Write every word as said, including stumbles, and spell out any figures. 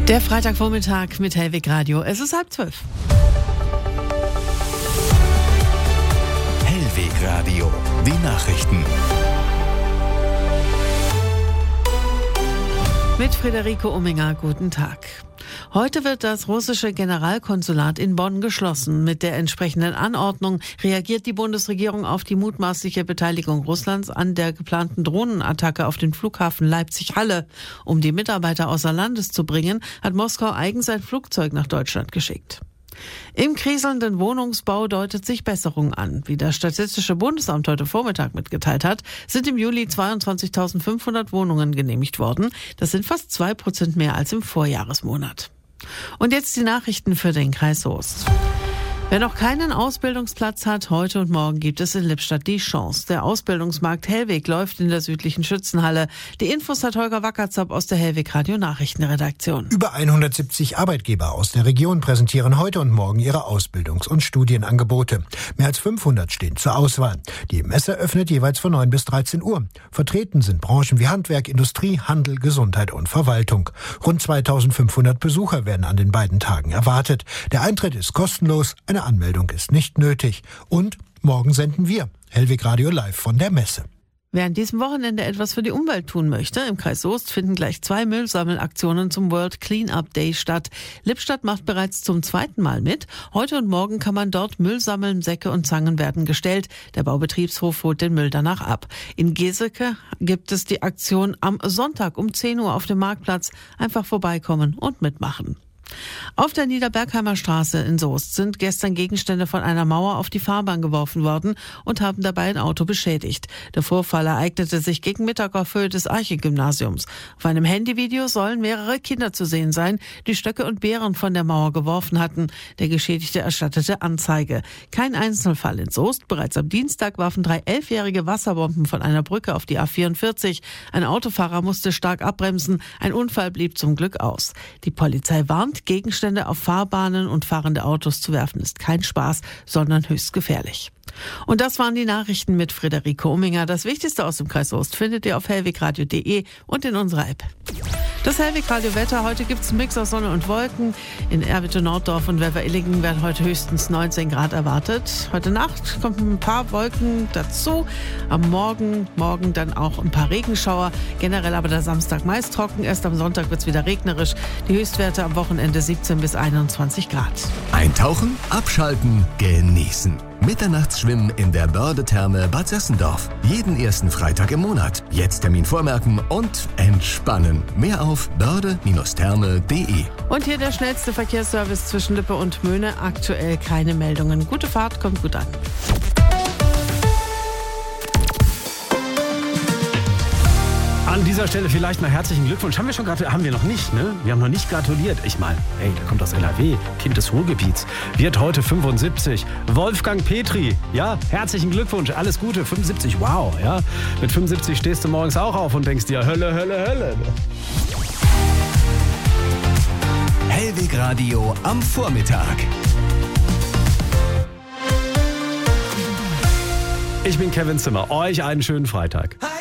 Der Freitagvormittag mit Hellwig Radio. Es ist halb zwölf. Hellwig Radio, die Nachrichten. Mit Friederike Umminger, guten Tag. Heute wird das russische Generalkonsulat in Bonn geschlossen. Mit der entsprechenden Anordnung reagiert die Bundesregierung auf die mutmaßliche Beteiligung Russlands an der geplanten Drohnenattacke auf den Flughafen Leipzig-Halle. Um die Mitarbeiter außer Landes zu bringen, hat Moskau eigens ein Flugzeug nach Deutschland geschickt. Im kriselnden Wohnungsbau deutet sich Besserung an. Wie das Statistische Bundesamt heute Vormittag mitgeteilt hat, sind im Juli zweiundzwanzigtausendfünfhundert Wohnungen genehmigt worden. Das sind fast zwei Prozent mehr als im Vorjahresmonat. Und jetzt die Nachrichten für den Kreis Soest. Wer noch keinen Ausbildungsplatz hat, heute und morgen gibt es in Lippstadt die Chance. Der Ausbildungsmarkt Hellwig läuft in der südlichen Schützenhalle. Die Infos hat Holger Wackerzapp aus der Hellwig Radio Nachrichtenredaktion. Über hundertsiebzig Arbeitgeber aus der Region präsentieren heute und morgen ihre Ausbildungs- und Studienangebote. Mehr als fünfhundert stehen zur Auswahl. Die Messe öffnet jeweils von neun bis dreizehn Uhr. Vertreten sind Branchen wie Handwerk, Industrie, Handel, Gesundheit und Verwaltung. Rund zweitausendfünfhundert Besucher werden an den beiden Tagen erwartet. Der Eintritt ist kostenlos. Eine Anmeldung ist nicht nötig. Und morgen senden wir Hellwig Radio live von der Messe. Wer an diesem Wochenende etwas für die Umwelt tun möchte, im Kreis Soest finden gleich zwei Müllsammelaktionen zum World Cleanup Day statt. Lippstadt macht bereits zum zweiten Mal mit. Heute und morgen kann man dort Müll sammeln, Säcke und Zangen werden gestellt. Der Baubetriebshof holt den Müll danach ab. In Geseke gibt es die Aktion am Sonntag um zehn Uhr auf dem Marktplatz. Einfach vorbeikommen und mitmachen. Auf der Niederbergheimer Straße in Soest sind gestern Gegenstände von einer Mauer auf die Fahrbahn geworfen worden und haben dabei ein Auto beschädigt. Der Vorfall ereignete sich gegen Mittag auf Höhe des Arche-Gymnasiums. Auf einem Handyvideo sollen mehrere Kinder zu sehen sein, die Stöcke und Beeren von der Mauer geworfen hatten. Der Geschädigte erstattete Anzeige. Kein Einzelfall in Soest. Bereits am Dienstag warfen drei elfjährige Wasserbomben von einer Brücke auf die A vierundvierzig. Ein Autofahrer musste stark abbremsen. Ein Unfall blieb zum Glück aus. Die Polizei warnt, Gegenstände auf Fahrbahnen und fahrende Autos zu werfen ist kein Spaß, sondern höchst gefährlich. Und das waren die Nachrichten mit Friederike Umminger. Das Wichtigste aus dem Kreis Soest findet ihr auf hellwigradio punkt de und in unserer App. Das Hellwig Radio Wetter. Heute gibt es einen Mix aus Sonne und Wolken. In Erwitte-Norddorf und Welver-Illingen werden heute höchstens neunzehn Grad erwartet. Heute Nacht kommt ein paar Wolken dazu. Am Morgen, morgen dann auch ein paar Regenschauer. Generell aber der Samstag meist trocken. Erst am Sonntag wird es wieder regnerisch. Die Höchstwerte am Wochenende siebzehn bis einundzwanzig Grad. Eintauchen, abschalten, genießen. Mitternachtsschwimmen in der Börde-Therme Bad Sessendorf. Jeden ersten Freitag im Monat. Jetzt Termin vormerken und entspannen. Mehr auf börde Therme punkt de. Und hier der schnellste Verkehrsservice zwischen Lippe und Möhne. Aktuell keine Meldungen. Gute Fahrt, kommt gut an. An dieser Stelle vielleicht mal herzlichen Glückwunsch. Haben wir schon gratuliert? Haben wir noch nicht, ne? Wir haben noch nicht gratuliert. Ich meine, ey, der kommt aus L A W, Kind des Ruhrgebiets. Wird heute fünfundsiebzig. Wolfgang Petri, ja, herzlichen Glückwunsch. Alles Gute, fünfundsiebzig, wow, ja. Mit fünfundsiebzig stehst du morgens auch auf und denkst dir, Hölle, Hölle, Hölle. Hellwig Radio am Vormittag. Ich bin Kevin Zimmer. Euch einen schönen Freitag.